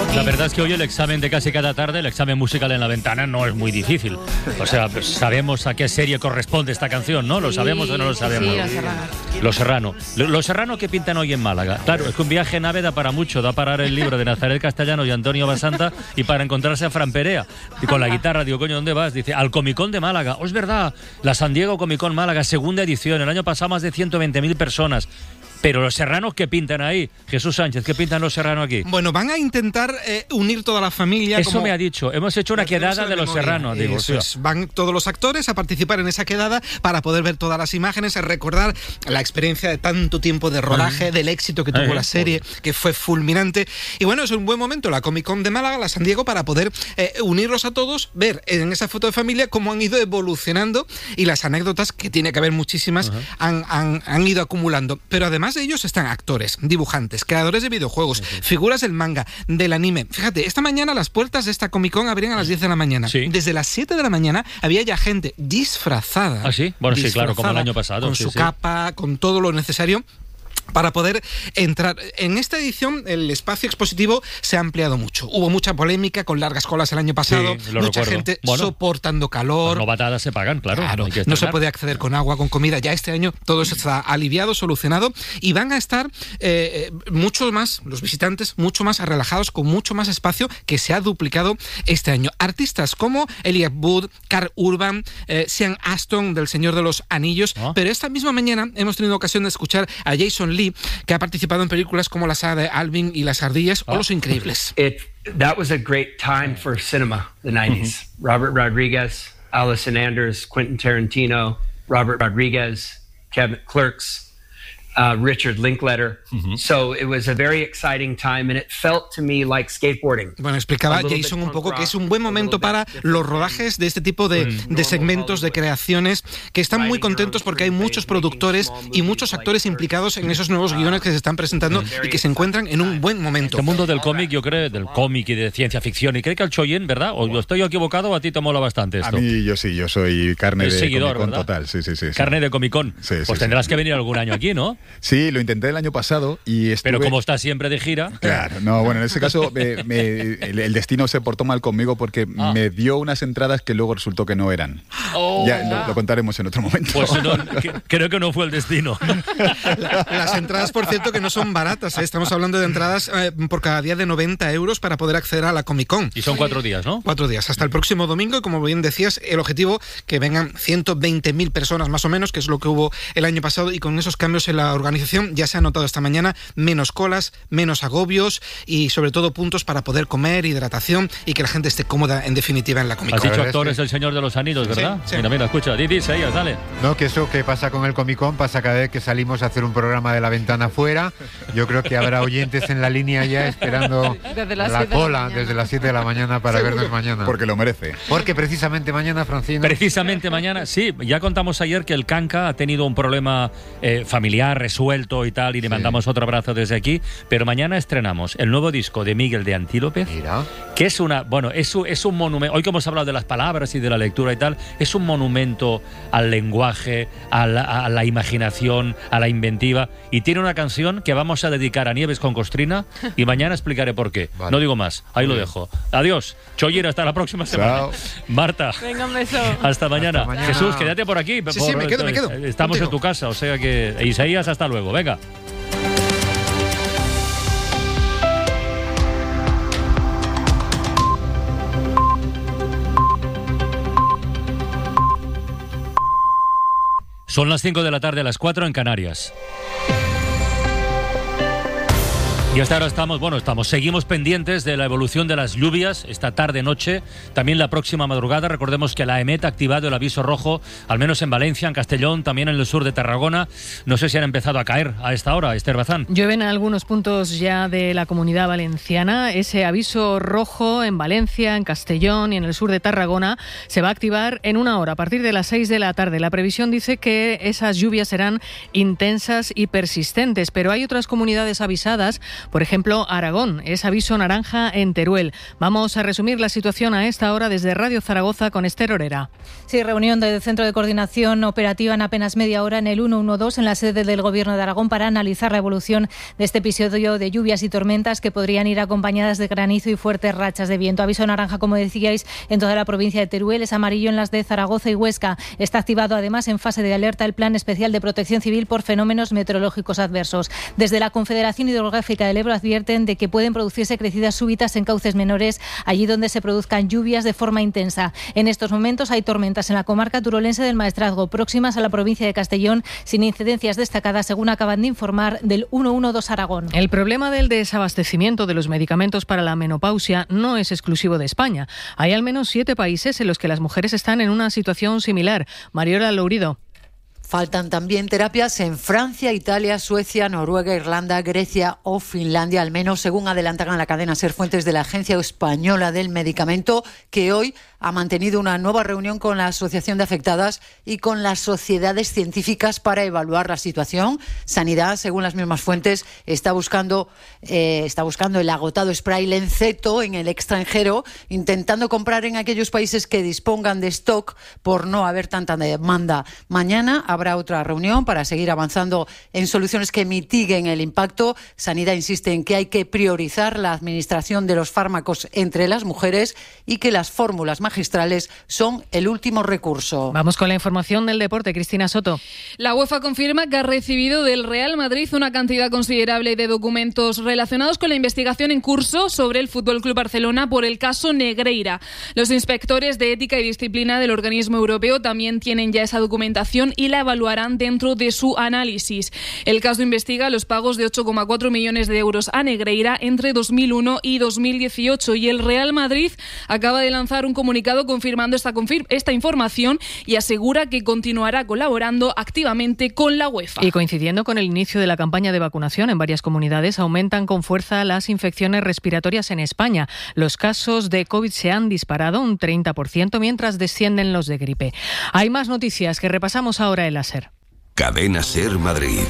La verdad es que hoy el examen de casi cada tarde, el examen musical en la ventana, no es muy difícil. O sea, pues sabemos a qué serie corresponde esta canción, ¿no? ¿Lo sabemos o no lo sabemos? Sí, Los Serrano. Los Serrano que pintan hoy en Málaga. Claro, es que un viaje en nave da para mucho, da para el libro de Nazaret Castellano y Antonio Basanta y para encontrarse a Fran Perea. Y con la guitarra, digo, coño, ¿dónde vas? Dice, al Comic Con de Málaga. Oh, es verdad, la San Diego Comic Con Málaga, segunda edición. El año pasado más de 120.000 personas. Pero los serranos, ¿qué pintan ahí? Jesús Sánchez, ¿qué pintan los serranos aquí? Bueno, van a intentar unir toda la familia. Eso como me ha dicho. Hemos hecho una quedada de los serranos. Digo, eso es. Van todos los actores a participar en esa quedada para poder ver todas las imágenes, recordar la experiencia de tanto tiempo de rodaje, del éxito que tuvo la serie, que fue fulminante. Y bueno, es un buen momento, la Comic Con de Málaga, la San Diego, para poder unirlos a todos, ver en esa foto de familia cómo han ido evolucionando y las anécdotas, que tiene que haber muchísimas, han ido acumulando. Pero además de ellos están actores, dibujantes, creadores de videojuegos, figuras del manga, del anime. Fíjate, esta mañana las puertas de esta Comic Con abrían a las 10 de la mañana. Sí. Desde las 7 de la mañana había ya gente disfrazada. ¿Ah, sí? Bueno, sí, claro, como el año pasado. Con su capa, con todo lo necesario para poder entrar. En esta edición el espacio expositivo se ha ampliado mucho. Hubo mucha polémica con largas colas el año pasado, mucha gente soportando calor. Las novatadas se pagan, claro. No se puede acceder con agua, con comida. Ya este año todo eso está aliviado, solucionado, y van a estar mucho más, los visitantes, mucho más relajados, con mucho más espacio, que se ha duplicado este año. Artistas como Elijah Wood, Karl Urban, Sean Astin del Señor de los Anillos, pero esta misma mañana hemos tenido ocasión de escuchar a Jason Lee, que ha participado en películas como la saga de Alvin y las ardillas o Los Increíbles. That was a great time for cinema, the 90s. Robert Rodriguez, Allison Anders, Quentin Tarantino, Robert Rodriguez, Kevin Clerks, Richard Linklater. So it was a very exciting time and it felt to me like skateboarding. Bueno, explicaba Jason un poco que es un buen momento para los rodajes de este tipo de segmentos, de creaciones, que están muy contentos porque hay muchos productores y muchos actores implicados en esos nuevos guiones que se están presentando y que se encuentran en un buen momento. El mundo del cómic, yo creo, del cómic y de ciencia ficción, y creo que al Choyen, ¿verdad? ¿O estoy equivocado o a ti te mola bastante esto? A mí, yo soy carne de seguidor, Comic Con ¿verdad? total, sí. Carne de Comic Con. Pues tendrás que venir algún año aquí, ¿no? Sí, lo intenté el año pasado y estuve... Pero como estás siempre de gira... Claro, no, bueno, en ese caso el destino se portó mal conmigo porque me dio unas entradas que luego resultó que no eran. Ya lo contaremos en otro momento. Pues creo que no fue el destino. Las entradas, por cierto, que no son baratas, ¿eh? Estamos hablando de entradas por cada día de 90 euros para poder acceder a la Comic Con. Y son 4 días, ¿no? 4 días, hasta el próximo domingo, y como bien decías, el objetivo que vengan 120.000 personas más o menos, que es lo que hubo el año pasado, y con esos cambios en la organización ya se ha notado esta mañana menos colas, menos agobios y sobre todo puntos para poder comer, hidratación y que la gente esté cómoda en definitiva en la Comic Con. Has dicho actores del Señor de los Anillos, ¿verdad? Sí. Mira, escucha, dice ellas, dale. No, que eso que pasa con el Comic Con pasa cada vez que salimos a hacer un programa de La Ventana Afuera. Yo creo que habrá oyentes en la línea ya esperando la cola desde las 7 de la mañana para vernos mañana. Porque lo merece. Porque precisamente mañana, Francino... Precisamente mañana, sí, ya contamos ayer que el Canca ha tenido un problema familiar resuelto y tal, y le mandamos otro abrazo desde aquí, pero mañana estrenamos el nuevo disco de Miguel de Antílope, que es es un monumento. Hoy que hemos hablado de las palabras y de la lectura y tal, es un monumento al lenguaje, a la imaginación, a la inventiva, y tiene una canción que vamos a dedicar a Nieves con Costrina y mañana explicaré por qué. Vale. No digo más, ahí lo dejo. Adiós, Choyer, hasta la próxima semana. Chao. Marta, venga, un beso. Hasta mañana. Hasta mañana. Jesús, quédate por aquí. Sí, me quedo. Estamos Contigo. en tu casa, o sea que... Isaías, hasta luego, venga. Son las 5 de la tarde, a las 4 en Canarias. Y hasta ahora seguimos pendientes de la evolución de las lluvias esta tarde-noche, también la próxima madrugada. Recordemos que la EMET ha activado el aviso rojo, al menos en Valencia, en Castellón, también en el sur de Tarragona. No sé si han empezado a caer a esta hora, Esther Bazán. Llueven algunos puntos ya de la Comunidad Valenciana. Ese aviso rojo en Valencia, en Castellón y en el sur de Tarragona se va a activar en una hora, a partir de las 6 de la tarde. La previsión dice que esas lluvias serán intensas y persistentes, pero hay otras comunidades avisadas Por ejemplo, Aragón es aviso naranja en Teruel. Vamos a resumir la situación a esta hora desde Radio Zaragoza con Esther Orera. Sí, reunión del Centro de Coordinación Operativa en apenas media hora en el 112 en la sede del Gobierno de Aragón para analizar la evolución de este episodio de lluvias y tormentas que podrían ir acompañadas de granizo y fuertes rachas de viento. Aviso naranja, como decíais, en toda la provincia de Teruel, es amarillo en las de Zaragoza y Huesca. Está activado además en fase de alerta el Plan Especial de Protección Civil por fenómenos meteorológicos adversos. Desde la Confederación Hidrográfica del Ebro advierten de que pueden producirse crecidas súbitas en cauces menores allí donde se produzcan lluvias de forma intensa. En estos momentos hay tormentas en la comarca turolense del Maestrazgo, próximas a la provincia de Castellón, sin incidencias destacadas, según acaban de informar del 112 Aragón. El problema del desabastecimiento de los medicamentos para la menopausia no es exclusivo de España. Hay al menos 7 países en los que las mujeres están en una situación similar. Mariola Lourido. Faltan también terapias en Francia, Italia, Suecia, Noruega, Irlanda, Grecia o Finlandia, al menos según adelantan a la cadena SER fuentes de la Agencia Española del Medicamento, que hoy ha mantenido una nueva reunión con la Asociación de Afectadas y con las sociedades científicas para evaluar la situación. Sanidad, según las mismas fuentes, está buscando el agotado spray Lenceto en el extranjero, intentando comprar en aquellos países que dispongan de stock por no haber tanta demanda. Mañana habrá otra reunión para seguir avanzando en soluciones que mitiguen el impacto. Sanidad insiste en que hay que priorizar la administración de los fármacos entre las mujeres y que las fórmulas magistrales son el último recurso. Vamos con la información del deporte. Cristina Soto. La UEFA confirma que ha recibido del Real Madrid una cantidad considerable de documentos relacionados con la investigación en curso sobre el Fútbol Club Barcelona por el caso Negreira. Los inspectores de ética y disciplina del organismo europeo también tienen ya esa documentación y la evaluarán dentro de su análisis. El caso investiga los pagos de 8,4 millones de euros a Negreira entre 2001 y 2018 y el Real Madrid acaba de lanzar un comunicado confirmando esta información y asegura que continuará colaborando activamente con la UEFA. Y coincidiendo con el inicio de la campaña de vacunación en varias comunidades, aumentan con fuerza las infecciones respiratorias en España. Los casos de COVID se han disparado un 30%, mientras descienden los de gripe. Hay más noticias que repasamos ahora en la SER. Cadena SER Madrid.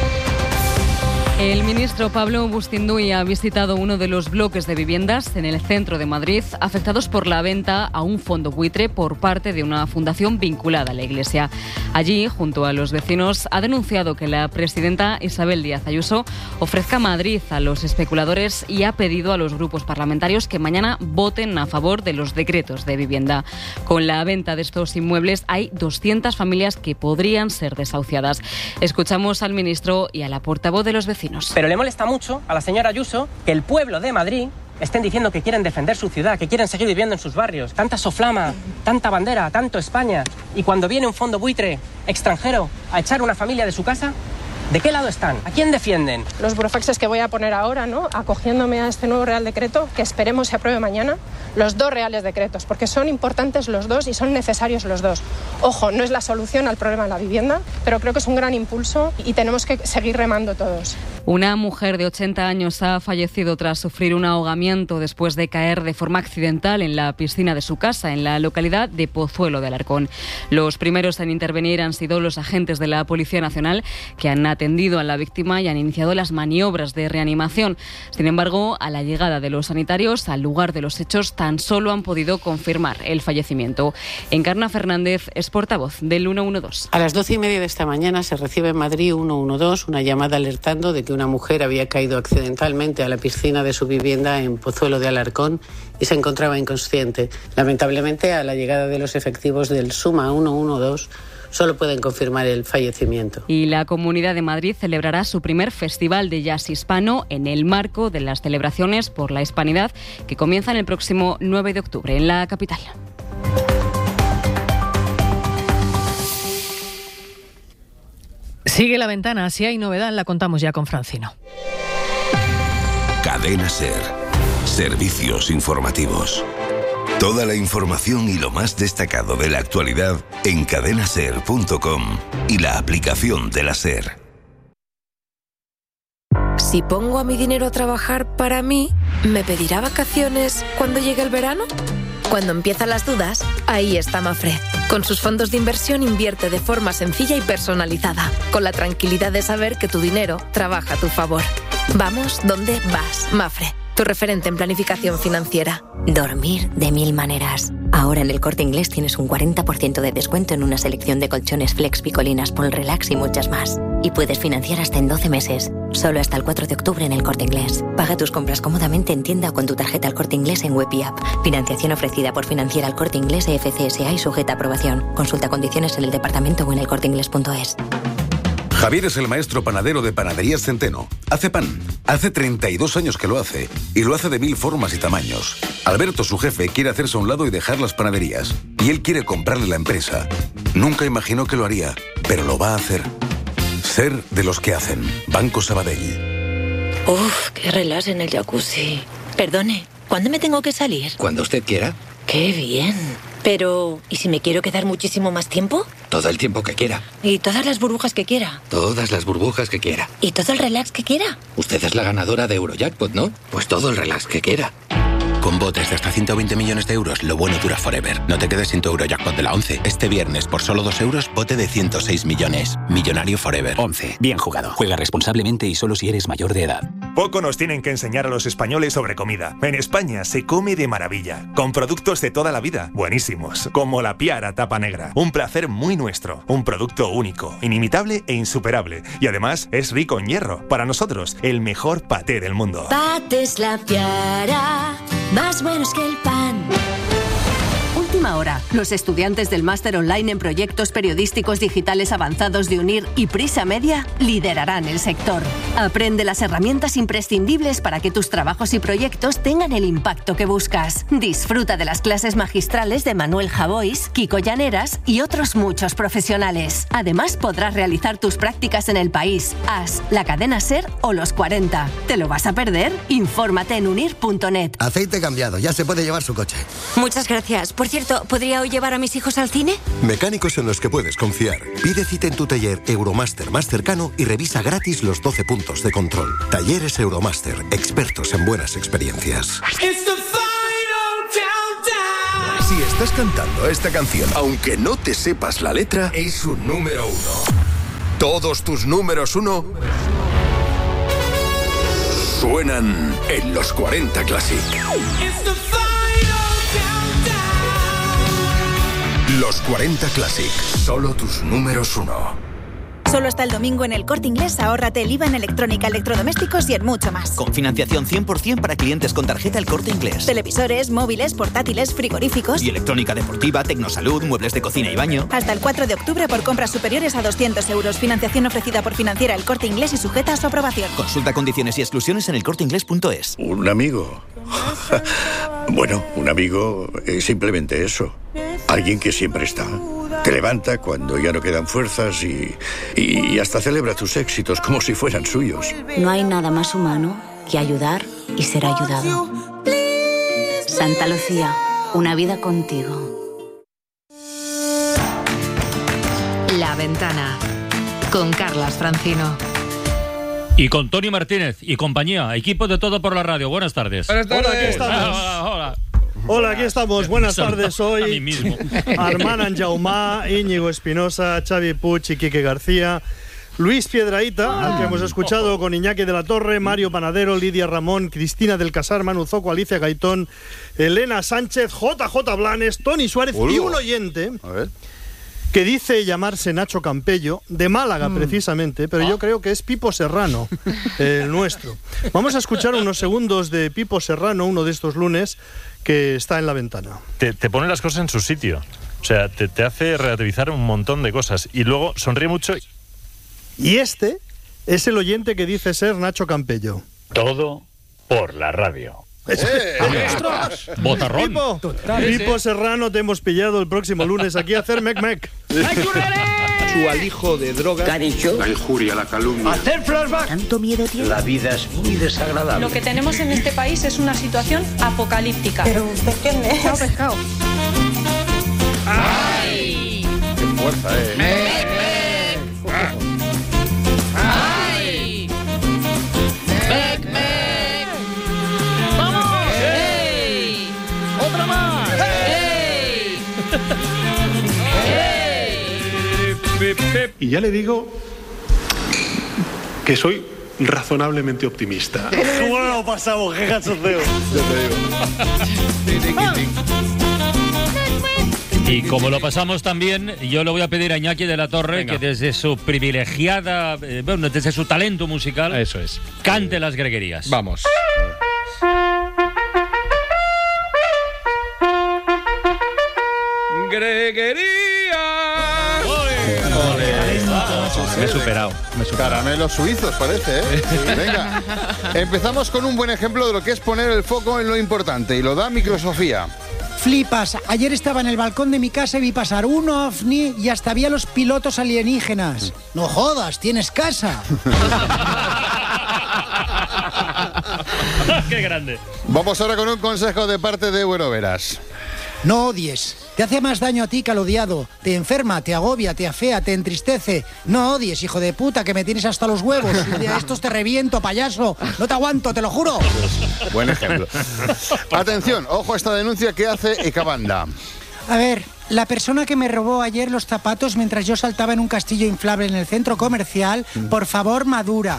El ministro Pablo Bustinduy ha visitado uno de los bloques de viviendas en el centro de Madrid afectados por la venta a un fondo buitre por parte de una fundación vinculada a la Iglesia. Allí, junto a los vecinos, ha denunciado que la presidenta Isabel Díaz Ayuso ofrezca Madrid a los especuladores y ha pedido a los grupos parlamentarios que mañana voten a favor de los decretos de vivienda. Con la venta de estos inmuebles hay 200 familias que podrían ser desahuciadas. Escuchamos al ministro y a la portavoz de los vecinos. Pero le molesta mucho a la señora Ayuso que el pueblo de Madrid estén diciendo que quieren defender su ciudad, que quieren seguir viviendo en sus barrios. Tanta soflama, tanta bandera, tanto España. Y cuando viene un fondo buitre extranjero a echar una familia de su casa, ¿de qué lado están? ¿A quién defienden? Los burofaxes que voy a poner ahora, ¿no? Acogiéndome a este nuevo Real Decreto, que esperemos se apruebe mañana, los 2 reales decretos, porque son importantes los 2 y son necesarios los 2. Ojo, no es la solución al problema de la vivienda, pero creo que es un gran impulso y tenemos que seguir remando todos. Una mujer de 80 años ha fallecido tras sufrir un ahogamiento después de caer de forma accidental en la piscina de su casa, en la localidad de Pozuelo de Alarcón. Los primeros en intervenir han sido los agentes de la Policía Nacional, que han atendido a la víctima y han iniciado las maniobras de reanimación. Sin embargo, a la llegada de los sanitarios al lugar de los hechos, tan solo han podido confirmar el fallecimiento. Encarna Fernández es portavoz del 112. A las 12:30 de esta mañana se recibe en Madrid 112 una llamada alertando de que una mujer había caído accidentalmente a la piscina de su vivienda en Pozuelo de Alarcón y se encontraba inconsciente. Lamentablemente, a la llegada de los efectivos del SUMA 112, solo pueden confirmar el fallecimiento. Y la Comunidad de Madrid celebrará su primer Festival de Jazz Hispano en el marco de las celebraciones por la hispanidad que comienzan el próximo 9 de octubre en la capital. Sigue la ventana. Si hay novedad, la contamos ya con Francino. Cadena SER. Servicios informativos. Toda la información y lo más destacado de la actualidad en cadenaser.com y la aplicación de la SER. Si pongo a mi dinero a trabajar para mí, ¿me pedirá vacaciones cuando llegue el verano? Cuando empiezan las dudas, ahí está Mafre. Con sus fondos de inversión invierte de forma sencilla y personalizada, con la tranquilidad de saber que tu dinero trabaja a tu favor. Vamos donde vas, Mafre, tu referente en planificación financiera. Dormir de 1000 maneras. Ahora en El Corte Inglés tienes un 40% de descuento en una selección de colchones Flex, Picolinas, Polrelax y muchas más. Y puedes financiar hasta en 12 meses. Solo hasta el 4 de octubre en El Corte Inglés. Paga tus compras cómodamente en tienda o con tu tarjeta El Corte Inglés en web y app. Financiación ofrecida por Financiera El Corte Inglés FCSA y sujeta a aprobación. Consulta condiciones en el departamento o en elcorteinglés.es. Javier es el maestro panadero de Panaderías Centeno. Hace pan. Hace 32 años que lo hace. Y lo hace de 1000 formas y tamaños. Alberto, su jefe, quiere hacerse a un lado y dejar las panaderías. Y él quiere comprarle la empresa. Nunca imaginó que lo haría, pero lo va a hacer. Ser de los que hacen. Banco Sabadell. Uf, qué relax en el jacuzzi. Perdone, ¿cuándo me tengo que salir? Cuando usted quiera. ¡Qué bien! Pero, ¿y si me quiero quedar muchísimo más tiempo? Todo el tiempo que quiera. ¿Y todas las burbujas que quiera? Todas las burbujas que quiera. ¿Y todo el relax que quiera? Usted es la ganadora de Eurojackpot, ¿no? Pues todo el relax que quiera. Con botes de hasta 120 millones de euros, lo bueno dura forever. No te quedes sin tu Eurojackpot de la 11. Este viernes, por solo 2 euros, bote de 106 millones. Millonario forever. 11. Bien jugado. Juega responsablemente y solo si eres mayor de edad. Poco nos tienen que enseñar a los españoles sobre comida. En España se come de maravilla, con productos de toda la vida, buenísimos, como la Piara Tapa Negra. Un placer muy nuestro, un producto único, inimitable e insuperable. Y además es rico en hierro. Para nosotros, el mejor paté del mundo. Patés La Piara, más buenos que el pan. Última hora. Los estudiantes del máster online en proyectos periodísticos digitales avanzados de UNIR y Prisa Media liderarán el sector. Aprende las herramientas imprescindibles para que tus trabajos y proyectos tengan el impacto que buscas. Disfruta de las clases magistrales de Manuel Javois, Kiko Llaneras y otros muchos profesionales. Además, podrás realizar tus prácticas en El País, AS, la cadena SER o Los 40. ¿Te lo vas a perder? Infórmate en unir.net. Aceite cambiado, ya se puede llevar su coche. Muchas gracias. Por cierto, ¿podría hoy llevar a mis hijos al cine? Mecánicos en los que puedes confiar. Pide cita en tu taller Euromaster más cercano y revisa gratis los 12 puntos de control. Talleres Euromaster, expertos en buenas experiencias. Si estás cantando esta canción, aunque no te sepas la letra, es un número 1. Todos tus números 1 suenan en los 40 Classic. Los 40 Classic, solo tus números 1. Solo hasta el domingo en El Corte Inglés ahórrate el IVA en electrónica, electrodomésticos y en mucho más. Con financiación 100% para clientes con tarjeta El Corte Inglés. Televisores, móviles, portátiles, frigoríficos. Y electrónica deportiva, tecnosalud, muebles de cocina y baño. Hasta el 4 de octubre por compras superiores a 200 euros. Financiación ofrecida por Financiera El Corte Inglés y sujeta a su aprobación. Consulta condiciones y exclusiones en elcorteinglés.es. ¿Un amigo? Bueno, un amigo es simplemente eso. Alguien que siempre está. Te levanta cuando ya no quedan fuerzas y hasta celebra tus éxitos como si fueran suyos. No hay nada más humano que ayudar y ser ayudado. Santa Lucía, una vida contigo. La Ventana, con Carlas Francino. Y con Toni Martínez y compañía, equipo de Todo por la Radio. Buenas tardes. Buenas tardes. Hola, aquí estamos. Hola. Hola, aquí estamos. Buenas tardes. A mí Soy mismo. Armand Anjaumá, Íñigo Espinosa, Xavi Puig y Quique García. Luis Piedrahita, al que hemos escuchado con Iñaki de la Torre, Mario Panadero, Lidia Ramón, Cristina del Casar, Manu Zoco, Alicia Gaitón, Elena Sánchez, JJ Blanes, Tony Suárez y un oyente que dice llamarse Nacho Campello, de Málaga precisamente, pero yo creo que es Pipo Serrano, el nuestro. Vamos a escuchar unos segundos de Pipo Serrano, uno de estos lunes, que está en La Ventana. Te pone las cosas en su sitio. O sea, te hace relativizar un montón de cosas. Y luego sonríe mucho. Y este es el oyente que dice ser Nacho Campello. Todo por la radio. ¡Ostras! ¡Botarrón! Pipo Serrano, te hemos pillado el próximo lunes aquí a hacer mec-mec. Su alijo de drogas. ¿Qué ha dicho? La injuria, la calumnia. Hacer flashback. ¿Tanto miedo tiene? La vida es muy desagradable. Lo que tenemos en este país es una situación apocalíptica. ¿Pero usted quién es? Pescado, pescado. ¡Ay! ¡Qué fuerza, ¡Ay! ¡Mec, mec! ¡Vamos! ¡Ey! ¡Otra más! ¡Ey! Y ya le digo que soy razonablemente optimista. ¿Cómo lo pasamos? ¡Qué cachondeo! Y como lo pasamos también, yo le voy a pedir a Iñaki de la Torre que desde su privilegiada, desde su talento musical, eso es, cante las greguerías. Vamos. Greguería. Me he superado. Caramelos suizos, parece, ¿eh? Venga, empezamos con un buen ejemplo de lo que es poner el foco en lo importante, y lo da Microsofía. Flipas, ayer estaba en el balcón de mi casa y vi pasar un ovni y hasta había los pilotos alienígenas. No jodas, tienes casa. ¡Qué grande! Vamos ahora con un consejo de parte de Buenoveras. No odies. Te hace más daño a ti que al odiado. Te enferma, te agobia, te afea, te entristece. No odies, hijo de puta, que me tienes hasta los huevos. Un día de estos te reviento, payaso. No te aguanto, te lo juro. Buen ejemplo. Atención, ojo a esta denuncia que hace Ecabanda. A ver, la persona que me robó ayer los zapatos mientras yo saltaba en un castillo inflable en el centro comercial, por favor, madura.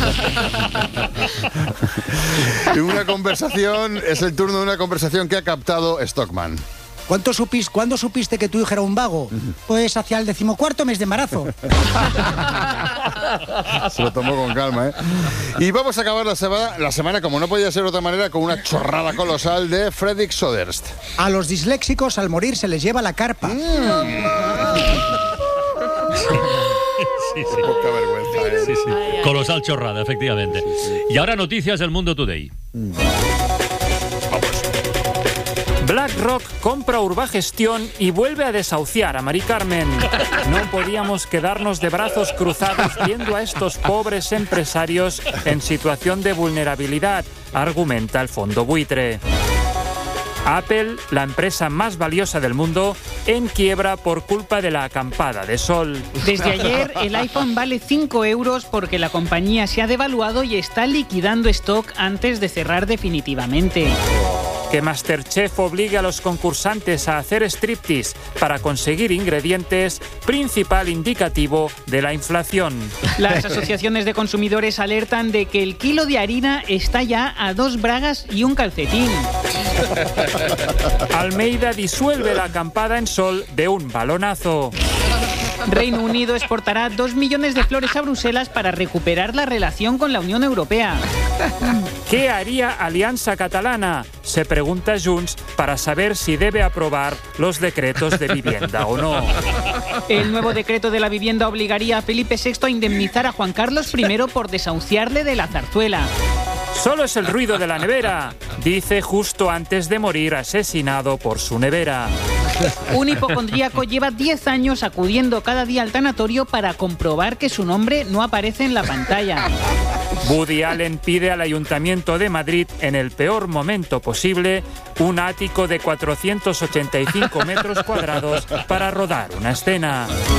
Una conversación, es el turno de una conversación que ha captado Stockman. ¿Cuándo supiste que tu hijo era un vago? Pues hacia el 14º mes de embarazo. Se lo tomó con calma, ¿eh? Y vamos a acabar la semana, como no podía ser de otra manera, con una chorrada colosal de Fredrik Soderst. A los disléxicos al morir se les lleva la carpa. Sí. Poca vergüenza, ¿eh? Sí. Colosal chorrada, efectivamente. Y ahora noticias del Mundo Today. BlackRock compra Urbagestión y vuelve a desahuciar a Mari Carmen. No podíamos quedarnos de brazos cruzados viendo a estos pobres empresarios en situación de vulnerabilidad, argumenta el fondo buitre. Apple, la empresa más valiosa del mundo, en quiebra por culpa de la acampada de sol. Desde ayer el iPhone vale 5 euros porque la compañía se ha devaluado y está liquidando stock antes de cerrar definitivamente. Que MasterChef obligue a los concursantes a hacer striptease para conseguir ingredientes, principal indicativo de la inflación. Las asociaciones de consumidores alertan de que el kilo de harina está ya a 2 bragas y un calcetín. Almeida disuelve la acampada en sol de un balonazo. Reino Unido exportará 2 millones de flores a Bruselas para recuperar la relación con la Unión Europea. ¿Qué haría Alianza Catalana? Se pregunta Junts para saber si debe aprobar los decretos de vivienda o no. El nuevo decreto de la vivienda obligaría a Felipe VI a indemnizar a Juan Carlos I por desahuciarle de la zarzuela. Solo es el ruido de la nevera, dice justo antes de morir asesinado por su nevera. Un hipocondríaco lleva 10 años acudiendo cada día al tanatorio para comprobar que su nombre no aparece en la pantalla. Woody Allen pide al Ayuntamiento de Madrid, en el peor momento posible, un ático de 485 metros cuadrados para rodar una escena.